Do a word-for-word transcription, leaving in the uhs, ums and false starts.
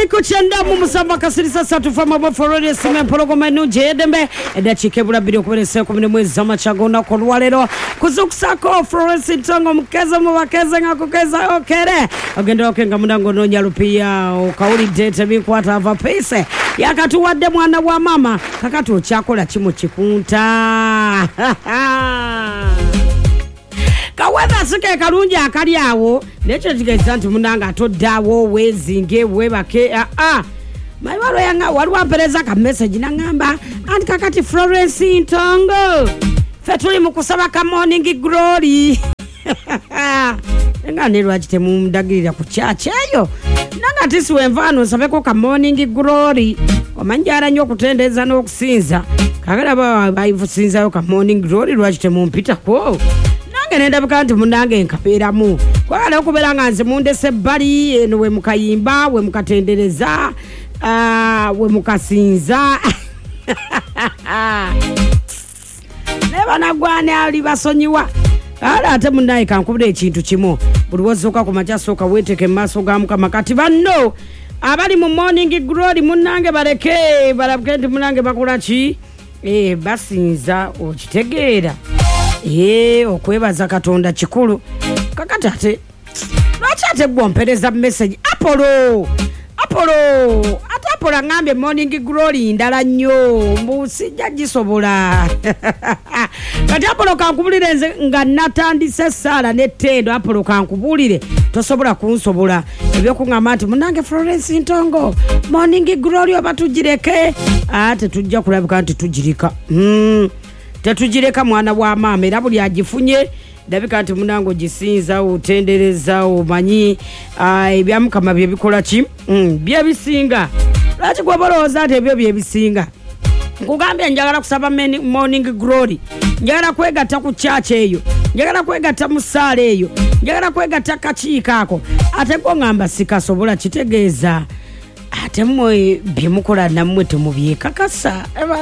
Kali kuchenda mu musamba kasirisa satu fama bo forode sime porogoma no jedembe eda chikebula bidi okuberese kumene mwezi amachagona ko lwalero kuzukusako Florence Ntongo mukeza mu bakeza ngakukeza okere ogenda okenga mundango no nyalupia okauli date bikwata ava pese yakati wadde mwana wa mama kakati ochakola chimo chikunta kaweza sike kalunja akali awo necho tigeza nti munanga atoddawo wezinge webake a a maibaro yanga waliwa pereza ka message nangamba anti kakati Florence Ntongo fetuli mukusaba ka morning glory nga nero achite mumdagirira ku church eyo nanga tisiwe mvano sabeko ka morning glory omanjara nyo kutendeza no kusinza kakala ba baivusinza ka morning glory lwachite mumpita ko nenda bakanti munange nkaperamu kwala okubera nganze munde sebali eno we mukayimba we mukatendereza ah we mukasinza neba nagwane ali basonyiwa ala ate munnaye kankubira ekintu kimo buli wozoka ku machasoka weteke maso gamuka makati banno abali mu morning glory munange bareke barabkendi munange bakola ki eh basinza okitegeera Eh okwebaza katonda kikulu kakati ate lwaki ate gwompereza message Apollo Apollo ate Apollo ngambe morning glory ndala nnyo mbusijja gisobola kati Apollo kankubulire nze nga natandise sala netendo Apollo kankubulire tosobola kunsobola ebyo kungamba nti munange Florence Ntongo morning glory obatujireke ate tujja kulabika nti tujirika mm. Tetujireka mwana wa mama era buli agifunye ndabika nti munango gisinza utendereza umanyi ebyamukama bye bikola ki mm, bye bisinga lwaki gwoboloza ate byo bye bisinga nkugambye njagala kusaba morning glory njagala kwegatta ku church eyo njagala kwegatta mu saale eyo njagala kwegatta kakiikaako ate ko ngamba sikasobola kitegeeza ate mmwe bye mukola nammwe temubyekakasa